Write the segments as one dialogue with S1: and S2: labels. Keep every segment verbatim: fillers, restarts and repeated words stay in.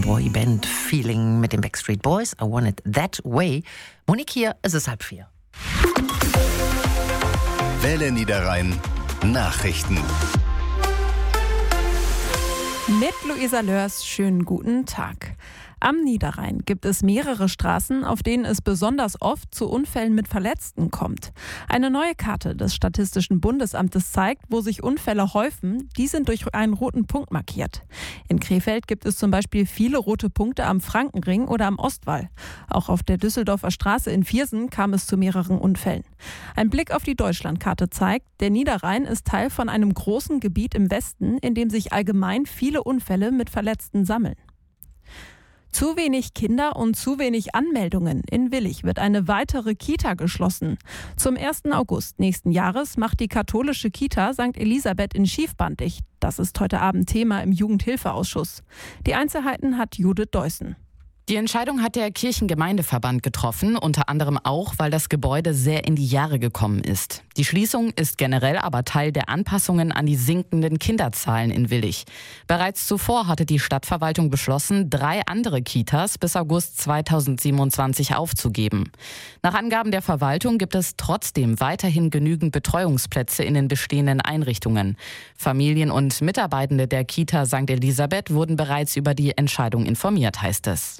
S1: Boyband-Feeling mit den Backstreet Boys. I Want It That Way. Monique hier, es ist halb vier.
S2: Welle Niederrhein Nachrichten.
S3: Mit Luisa Lörs, schönen guten Tag. Am Niederrhein gibt es mehrere Straßen, auf denen es besonders oft zu Unfällen mit Verletzten kommt. Eine neue Karte des Statistischen Bundesamtes zeigt, wo sich Unfälle häufen. Die sind durch einen roten Punkt markiert. In Krefeld gibt es zum Beispiel viele rote Punkte am Frankenring oder am Ostwall. Auch auf der Düsseldorfer Straße in Viersen kam es zu mehreren Unfällen. Ein Blick auf die Deutschlandkarte zeigt, der Niederrhein ist Teil von einem großen Gebiet im Westen, in dem sich allgemein viele Unfälle mit Verletzten sammeln. Zu wenig Kinder und zu wenig Anmeldungen. In Willich wird eine weitere Kita geschlossen. Zum ersten August nächsten Jahres macht die katholische Kita Sankt Elisabeth in Schiefbahn dicht. Das ist heute Abend Thema im Jugendhilfeausschuss. Die Einzelheiten hat Judith Deussen.
S4: Die Entscheidung hat der Kirchengemeindeverband getroffen, unter anderem auch, weil das Gebäude sehr in die Jahre gekommen ist. Die Schließung ist generell aber Teil der Anpassungen an die sinkenden Kinderzahlen in Willich. Bereits zuvor hatte die Stadtverwaltung beschlossen, drei andere Kitas bis August zweitausendsiebenundzwanzig aufzugeben. Nach Angaben der Verwaltung gibt es trotzdem weiterhin genügend Betreuungsplätze in den bestehenden Einrichtungen. Familien und Mitarbeitende der Kita Sankt Elisabeth wurden bereits über die Entscheidung informiert, heißt es.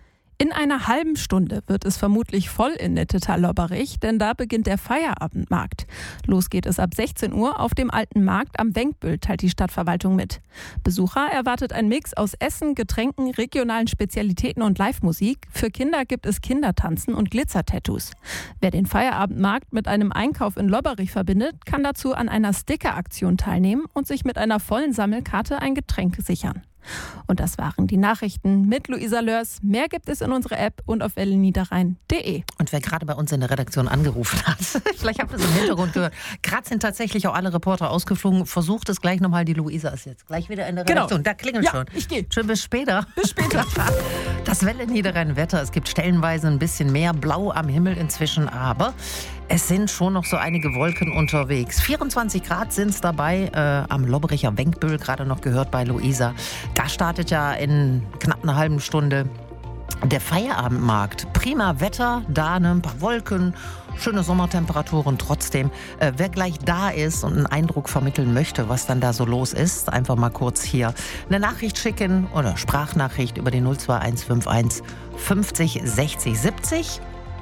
S3: In einer halben Stunde wird es vermutlich voll in Nettetal-Lobberich, denn da beginnt der Feierabendmarkt. Los geht es ab sechzehn Uhr auf dem Alten Markt am Wenkbüll, teilt die Stadtverwaltung mit. Besucher erwartet ein Mix aus Essen, Getränken, regionalen Spezialitäten und Live-Musik. Für Kinder gibt es Kindertanzen und Glitzer-Tattoos. Wer den Feierabendmarkt mit einem Einkauf in Lobberich verbindet, kann dazu an einer Sticker-Aktion teilnehmen und sich mit einer vollen Sammelkarte ein Getränk sichern. Und das waren die Nachrichten mit Luisa Lörs. Mehr gibt es in unserer App und auf welle niederrhein punkt de.
S1: Und wer gerade bei uns in der Redaktion angerufen hat, vielleicht habt ihr es im Hintergrund gehört, gerade sind tatsächlich auch alle Reporter ausgeflogen. Versucht es gleich nochmal, die Luisa ist jetzt gleich wieder in der Redaktion.
S3: Genau.
S1: Da klingelt
S3: ja,
S1: schon.
S3: ich gehe.
S1: Schön, bis später.
S3: Bis später.
S1: Das Welle Niederrhein Wetter. Es gibt stellenweise ein bisschen mehr Blau am Himmel inzwischen, aber es sind schon noch so einige Wolken unterwegs. vierundzwanzig Grad sind es dabei, äh, am Lobbericher Wenkbüll, gerade noch gehört bei Luisa. Da startet ja in knapp einer halben Stunde der Feierabendmarkt. Prima Wetter, da ne, ein paar Wolken, schöne Sommertemperaturen trotzdem. Äh, wer gleich da ist und einen Eindruck vermitteln möchte, was dann da so los ist, einfach mal kurz hier eine Nachricht schicken oder Sprachnachricht über die null zwei eins fünf eins fünfzig sechzig siebzig.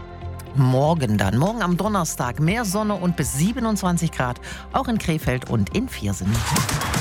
S1: Morgen dann, morgen am Donnerstag, mehr Sonne und bis siebenundzwanzig Grad, auch in Krefeld und in Viersen.